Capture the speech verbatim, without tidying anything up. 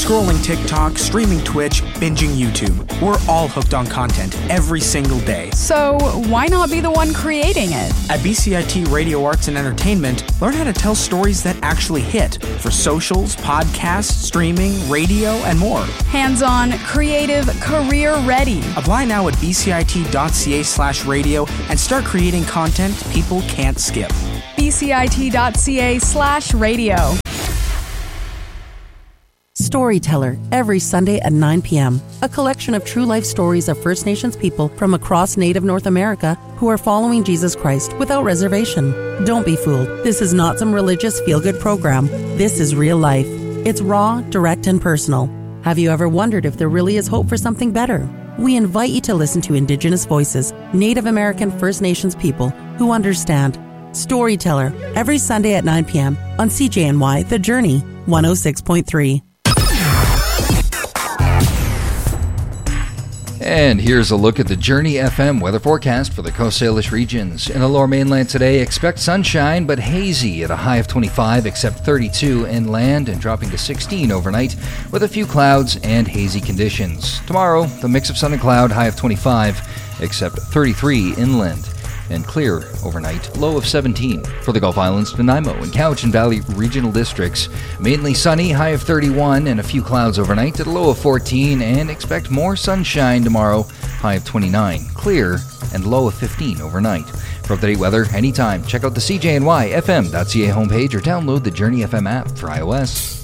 Scrolling TikTok, streaming Twitch, binging YouTube. We're all hooked on content every single day. So why not be the one creating it? At B C I T Radio Arts and Entertainment, learn how to tell stories that actually hit for socials, podcasts, streaming, radio, and more. Hands-on, creative, career-ready. Apply now at bcit.ca slash radio and start creating content people can't skip. bcit.ca slash radio. Storyteller, every Sunday at nine p.m. A collection of true life stories of First Nations people from across Native North America who are following Jesus Christ without reservation. Don't be fooled. This is not some religious feel-good program. This is real life. It's raw, direct, and personal. Have you ever wondered if there really is hope for something better? We invite you to listen to Indigenous voices, Native American First Nations people who understand. Storyteller, every Sunday at nine p.m. on C J N Y The Journey, one oh six point three. And here's a look at the Journey F M weather forecast for the Coast Salish regions. In the Lower Mainland today, expect sunshine but hazy at a high of twenty-five, except thirty-two inland, and dropping to sixteen overnight with a few clouds and hazy conditions. Tomorrow, the mix of sun and cloud, high of twenty-five, except thirty-three inland, and clear overnight, low of seventeen. For the Gulf Islands, Nanaimo and Cowichan Valley regional districts, mainly sunny, high of thirty-one, and a few clouds overnight at a low of fourteen, and expect more sunshine tomorrow, high of twenty-nine, clear, and low of fifteen overnight. For up-to-date weather anytime, check out the C J N Y F M dot C A homepage or download the Journey F M app for iOS.